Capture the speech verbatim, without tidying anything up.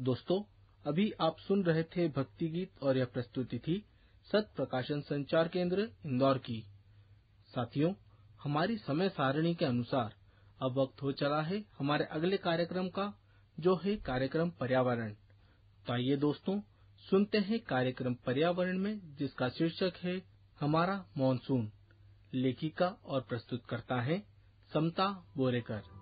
दोस्तों, अभी आप सुन रहे थे भक्ति गीत और यह प्रस्तुति थी सत प्रकाशन संचार केंद्र इंदौर की। साथियों, हमारी समय सारणी के अनुसार अब वक्त हो चला है हमारे अगले कार्यक्रम का, जो है कार्यक्रम पर्यावरण। तो आइए दोस्तों, सुनते हैं कार्यक्रम पर्यावरण में, जिसका शीर्षक है हमारा मॉनसून। लेखिका और प्रस्तुतकर्ता है समता बोरेकर।